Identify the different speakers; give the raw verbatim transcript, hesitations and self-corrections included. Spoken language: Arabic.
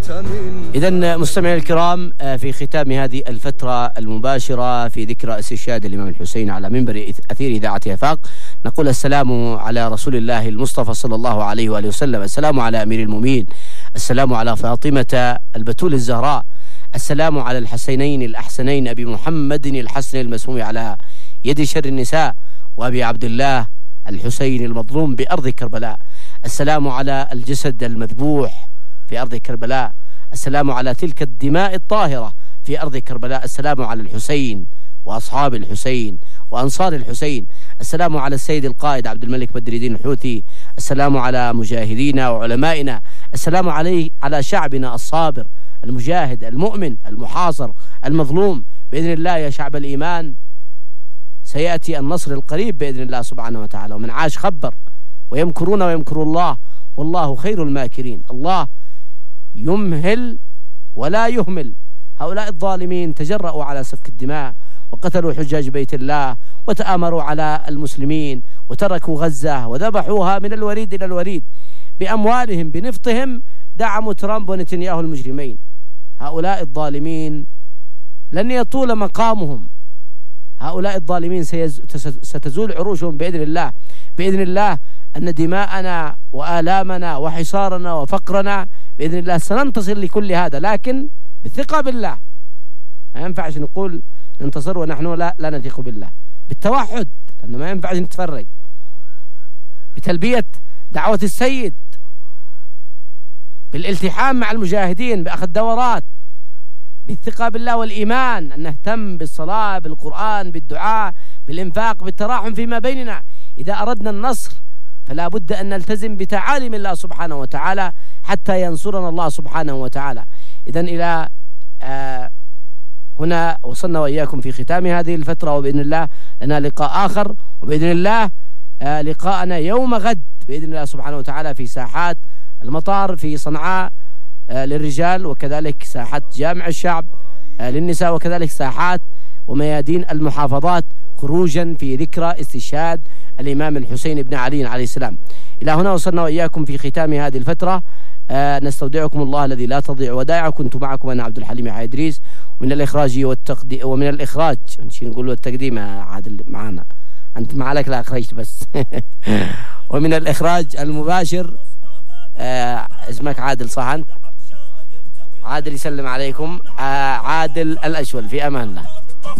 Speaker 1: إذن مستمعي الكرام، في ختام هذه الفترة المباشرة في ذكرى استشهاد الإمام الحسين على منبر أثير إذاعة آفاق، نقول السلام على رسول الله المصطفى صلى الله عليه وآله وسلم، السلام على أمير المؤمنين، السلام على فاطمة البتول الزهراء، السلام على الحسينين الأحسنين أبي محمد الحسن المسموم على يد شر النساء، وأبي عبد الله الحسين المظلوم بأرض كربلاء، السلام على الجسد المذبوح في أرض كربلاء، السلام على تلك الدماء الطاهرة في أرض كربلاء، السلام على الحسين وأصحاب الحسين وأنصار الحسين، السلام على السيد القائد عبد الملك بدر الدين الحوثي، السلام على مجاهدينا وعلمائنا، السلام عليه على شعبنا الصابر المجاهد المؤمن المحاصر المظلوم. بإذن الله يا شعب الإيمان سيأتي النصر القريب بإذن الله سبحانه وتعالى. ومن عاش خبر، ويمكرون ويمكر الله والله خير الماكرين. الله يمهل ولا يهمل. هؤلاء الظالمين تجرؤوا على سفك الدماء وقتلوا حجاج بيت الله وتآمروا على المسلمين وتركوا غزة وذبحوها من الوريد إلى الوريد بأموالهم بنفطهم، دعموا ترامب ونتنياهو المجرمين. هؤلاء الظالمين لن يطول مقامهم، هؤلاء الظالمين ستزول عروشهم بإذن الله. بإذن الله أن دماءنا وآلامنا وحصارنا وفقرنا بإذن الله سننتصر لكل هذا، لكن بالثقة بالله. ما ينفعش نقول ننتصر ونحن لا, لا نثق بالله. بالتوحد، لأنه ما ينفعش نتفرق. بتلبية دعوة السيد، بالالتحام مع المجاهدين، بأخذ دورات، بالثقة بالله والإيمان، أن نهتم بالصلاة، بالقرآن، بالدعاء، بالإنفاق، بالتراحم فيما بيننا. إذا أردنا النصر فلا بد أن نلتزم بتعاليم الله سبحانه وتعالى حتى ينصرنا الله سبحانه وتعالى. إذن إلى آه هنا وصلنا وإياكم في ختام هذه الفترة، وبإذن الله لنا لقاء آخر، وبإذن الله آه لقاءنا يوم غد بإذن الله سبحانه وتعالى في ساحات المطار في صنعاء آه للرجال، وكذلك ساحات جامع الشعب آه للنساء، وكذلك ساحات وميادين المحافظات، خروجا في ذكرى استشهاد الإمام الحسين بن علي عليه السلام. إلى هنا وصلنا وإياكم في ختام هذه الفترة. آه نستودعكم الله الذي لا تضيع ودائعه. كنت معكم أنا عبد الحليم يحيى إدريس، ومن الإخراج والتقديم ومن الإخراج نشي نقول والتقديم عادل معنا، أنت معلك لا أخرجت بس ومن الإخراج المباشر آه اسمك عادل صح أنت؟ عادل يسلم عليكم. آه عادل الأشول، في أمان الله.